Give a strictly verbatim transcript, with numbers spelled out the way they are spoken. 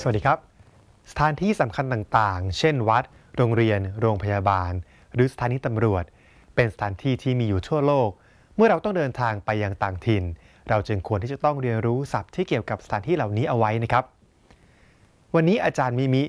สวัสดีครับสถานที่สำคัญต่างๆ เช่นวัดโรงเรียนโรงพยาบาลหรือสถานีตำรวจเป็นสถานที่ที่มีอยู่ทั่วโลกเมื่อเราต้องเดินทางไปยังต่างถิ่นเราจึงควรที่จะต้องเรียนรู้ศัพท์ที่เกี่ยวกับสถานที่เหล่านี้เอาไว้นะครับวันนี้อาจารย์มิมิ